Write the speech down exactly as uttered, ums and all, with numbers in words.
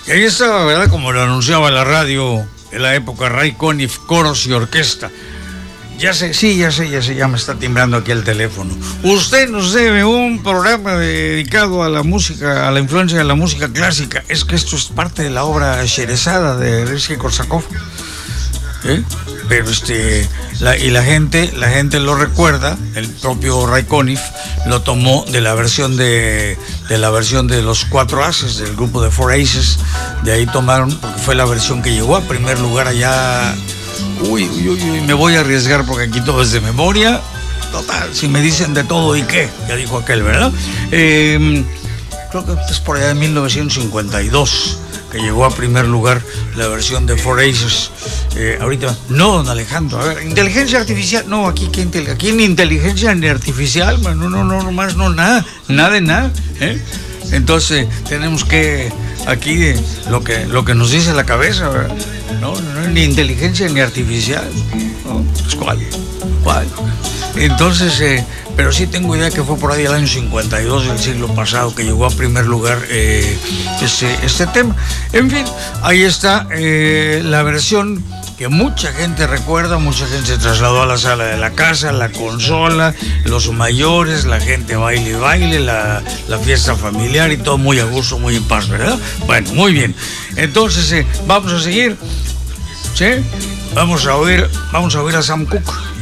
Y ahí estaba, ¿verdad? Como lo anunciaba la radio en la época, Ray Conniff, coros y orquesta. Ya sé, sí, ya sé, ya sé, ya me está timbrando aquí el teléfono. Usted nos debe un programa dedicado a la música, a la influencia de la música clásica. Es que esto es parte de la obra Sherezada de Rimski-Korsakov. ¿Eh? Pero este, la, y la gente, la gente lo recuerda, el propio Ray Conniff lo tomó de la versión de, de la versión de los Cuatro Aces, del grupo de Four Aces. De ahí tomaron, porque fue la versión que llegó a primer lugar allá. Uy, uy, uy, uy, me voy a arriesgar porque aquí todo es de memoria. Total, si me dicen de todo y qué, ya dijo aquel, ¿verdad? Eh, creo que es por allá de mil novecientos cincuenta y dos que llegó a primer lugar la versión de Four Aces. Eh, ahorita, no, don Alejandro, a ver, inteligencia artificial, no, aquí, ¿qué intel- aquí ni inteligencia ni artificial, no, no, no, no más, no, nada, nada de nada, ¿eh? Entonces, tenemos que, aquí, lo que, lo que nos dice la cabeza, ¿verdad? No, no, ni inteligencia ni artificial, ¿no? Pues, ¿cuál? ¿Cuál? Entonces, eh, pero sí tengo idea que fue por ahí el año cincuenta y dos del siglo pasado que llegó a primer lugar eh, este, este tema. En fin, ahí está eh, la versión que mucha gente recuerda, mucha gente se trasladó a la sala de la casa, la consola, los mayores, la gente baile y baile, la, la fiesta familiar y todo muy a gusto, muy en paz, ¿verdad? Bueno, muy bien. Entonces, eh, vamos a seguir, ¿sí? Vamos a oír, vamos a oír a Sam Cooke.